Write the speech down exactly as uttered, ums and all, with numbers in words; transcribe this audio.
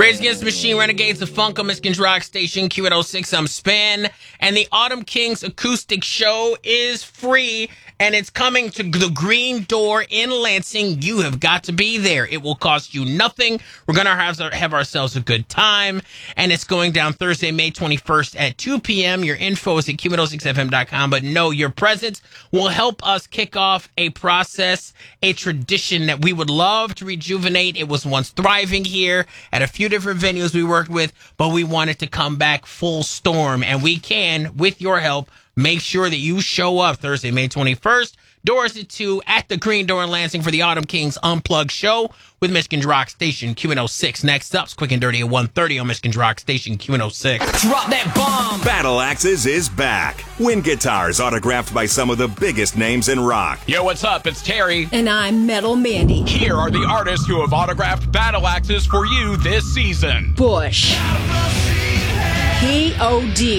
Rage Against the Machine, Renegades of Funk on Michigan's Rock Station, Q eight oh six, I'm Span. And the Autumn Kings acoustic show is free, and it's coming to the Green Door in Lansing. You have got to be there. It will cost you nothing. We're going to have, have ourselves a good time, and it's going down Thursday, May twenty-first at two p.m. Your info is at Q eight oh six F M dot com, but no, your presence will help us kick off a process, a tradition that we would love to rejuvenate. It was once thriving here at a few different venues we worked with, but we wanted to come back full storm, and we can, with your help, make sure that you show up Thursday, May twenty-first. Doors at two at the Green Door in Lansing for the Autumn Kings Unplugged show with Michigan's Rock Station, Q eight oh six. Next up's Quick and Dirty at one thirty on Michigan's Rock Station, Q eight oh six. Drop that bomb! Battle Axes is back. Win guitars autographed by some of the biggest names in rock. Yo, what's up? It's Terry. And I'm Metal Mandy. Here are the artists who have autographed Battle Axes for you this season. Bush. P O D